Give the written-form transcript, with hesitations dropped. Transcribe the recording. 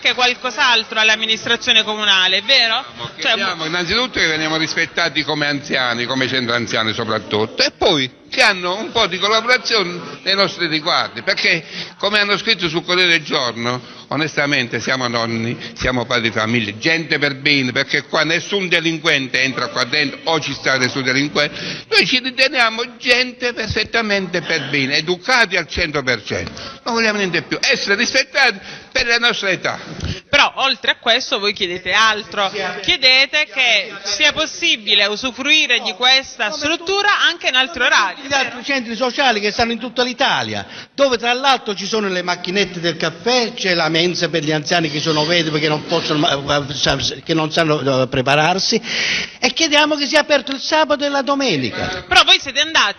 anche qualcos'altro all'amministrazione comunale, vero? Chiediamo innanzitutto che veniamo rispettati come anziani, come centro anziani soprattutto, e poi che hanno un po' di collaborazione nei nostri riguardi, perché come hanno scritto sul Corriere del Giorno, onestamente siamo nonni, siamo padri di famiglia, gente per bene, perché qua nessun delinquente entra qua dentro o ci sta nessun delinquente, noi ci riteniamo gente perfettamente per bene, educati al 100%, non vogliamo niente più, essere rispettati per la nostra età. Però oltre a questo voi chiedete altro, chiedete che sia possibile usufruire di questa struttura anche in altri orari. Gli altri centri sociali che stanno in tutta l'Italia, dove tra l'altro ci sono le macchinette del caffè, c'è la mensa per gli anziani che sono vedovi, che non sanno prepararsi, e chiediamo che sia aperto il sabato e la domenica. Però voi siete andati